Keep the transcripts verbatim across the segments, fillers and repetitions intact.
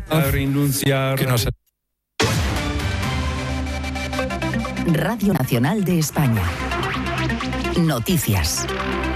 renunciar. Que no se... Radio Nacional de España. Noticias.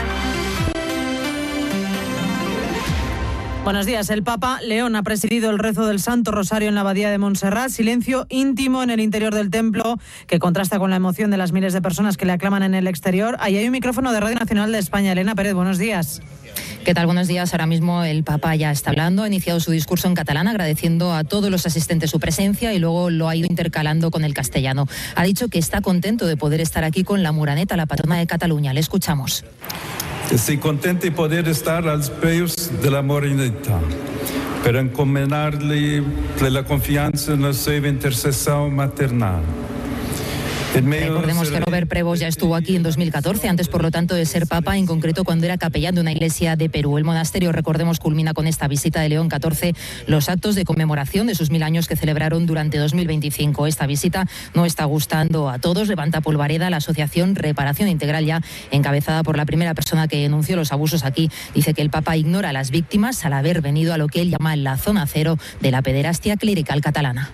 Buenos días. El Papa León ha presidido el rezo del Santo Rosario en la Abadía de Montserrat. Silencio íntimo en el interior del templo que contrasta con la emoción de las miles de personas que le aclaman en el exterior. Ahí hay un micrófono de Radio Nacional de España. Elena Pérez, buenos días. ¿Qué tal? Buenos días. Ahora mismo el Papa ya está hablando, ha iniciado su discurso en catalán agradeciendo a todos los asistentes su presencia y luego lo ha ido intercalando con el castellano. Ha dicho que está contento de poder estar aquí con la Moreneta, la patrona de Cataluña. Le escuchamos. Estoy contento de poder estar a los pies de la Moreneta, para encomendarle la confianza en la su intercesión maternal. Recordemos que Robert Prevost ya estuvo aquí en dos mil catorce, antes por lo tanto de ser papa, en concreto cuando era capellán de una iglesia de Perú. El monasterio, recordemos, culmina con esta visita de León catorce los actos de conmemoración de sus mil años que celebraron durante dos mil veinticinco. Esta visita no está gustando a todos. Levanta polvareda la asociación Reparación Integral, ya encabezada por la primera persona que denunció los abusos aquí. Dice que el Papa ignora a las víctimas al haber venido a lo que él llama la zona cero de la pederastia clerical catalana.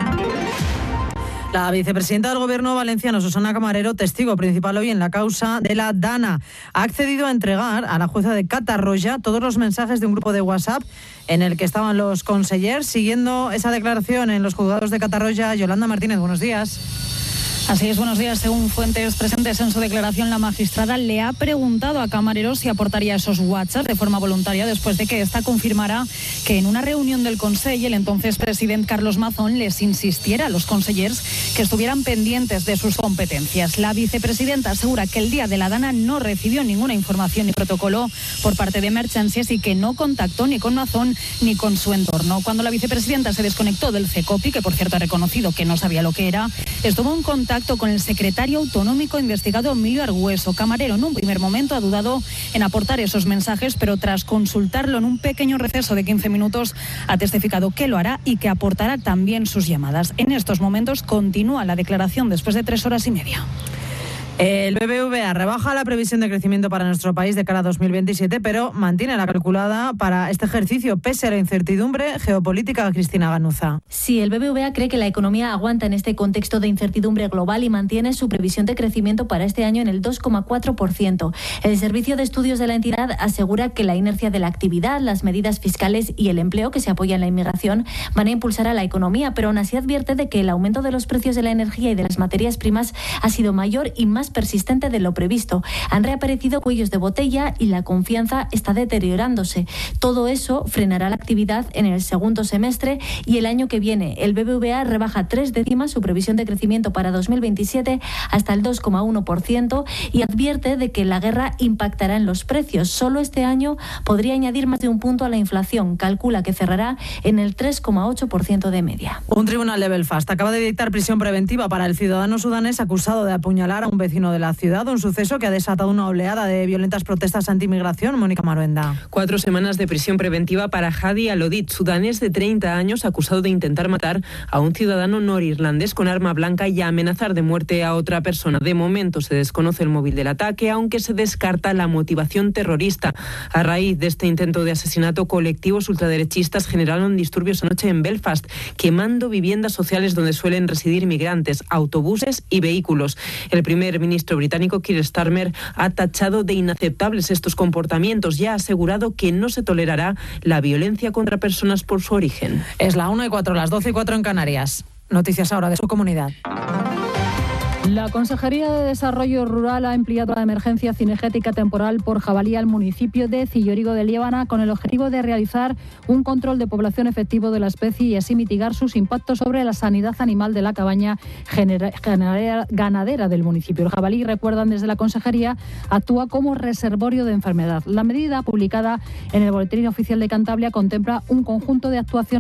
La vicepresidenta del Gobierno valenciano, Susana Camarero, testigo principal hoy en la causa de la Dana, ha accedido a entregar a la jueza de Catarroja todos los mensajes de un grupo de WhatsApp en el que estaban los consellers. Siguiendo esa declaración en los juzgados de Catarroja, Yolanda Martínez, buenos días. Así es, buenos días. Según fuentes presentes en su declaración, la magistrada le ha preguntado a Camarero si aportaría esos WhatsApp de forma voluntaria después de que ésta confirmara que en una reunión del Consell el entonces presidente Carlos Mazón les insistiera a los consellers que estuvieran pendientes de sus competencias. La vicepresidenta asegura que el día de la Dana no recibió ninguna información ni protocolo por parte de Emergencias y que no contactó ni con Mazón ni con su entorno. Cuando la vicepresidenta se desconectó del CECOPI, que por cierto ha reconocido que no sabía lo que era, estuvo en contacto con el secretario autonómico investigado Emilio Argüeso. Camarero en un primer momento ha dudado en aportar esos mensajes, pero tras consultarlo en un pequeño receso de quince minutos ha testificado que lo hará y que aportará también sus llamadas. En estos momentos continúa la declaración después de tres horas y media. El B B V A rebaja la previsión de crecimiento para nuestro país de cara a dos mil veintisiete, pero mantiene la calculada para este ejercicio, pese a la incertidumbre geopolítica. Cristina Ganuza. Sí, el B B V A cree que la economía aguanta en este contexto de incertidumbre global y mantiene su previsión de crecimiento para este año en el dos coma cuatro por ciento. El Servicio de Estudios de la entidad asegura que la inercia de la actividad, las medidas fiscales y el empleo que se apoya en la inmigración van a impulsar a la economía, pero aún así advierte de que el aumento de los precios de la energía y de las materias primas ha sido mayor y más persistente de lo previsto. Han reaparecido cuellos de botella y la confianza está deteriorándose. Todo eso frenará la actividad en el segundo semestre y el año que viene. El B B V A rebaja tres décimas su previsión de crecimiento para dos mil veintisiete hasta el dos coma uno por ciento y advierte de que la guerra impactará en los precios. Solo este año podría añadir más de un punto a la inflación. Calcula que cerrará en el tres coma ocho por ciento de media. Un tribunal de Belfast acaba de dictar prisión preventiva para el ciudadano sudanés acusado de apuñalar a un vecino de la ciudad, un suceso que ha desatado una oleada de violentas protestas anti-inmigración. Mónica Maruenda. Cuatro semanas de prisión preventiva para Hadi Alodit, sudanés de treinta años, acusado de intentar matar a un ciudadano norirlandés con arma blanca y a amenazar de muerte a otra persona. De momento se desconoce el móvil del ataque, aunque se descarta la motivación terrorista. A raíz de este intento de asesinato, colectivos ultraderechistas generaron disturbios anoche en Belfast, quemando viviendas sociales donde suelen residir migrantes, autobuses y vehículos. El primer ministro británico Keir Starmer ha tachado de inaceptables estos comportamientos y ha asegurado que no se tolerará la violencia contra personas por su origen. Es la una y cuatro, las doce y cuatro en Canarias. Noticias ahora de su comunidad. La Consejería de Desarrollo Rural ha ampliado la emergencia cinegética temporal por jabalí al municipio de Cillorigo de Liébana con el objetivo de realizar un control de población efectivo de la especie y así mitigar sus impactos sobre la sanidad animal de la cabaña genera, genera, ganadera del municipio. El jabalí, recuerdan desde la Consejería, actúa como reservorio de enfermedad. La medida, publicada en el Boletín Oficial de Cantabria, contempla un conjunto de actuaciones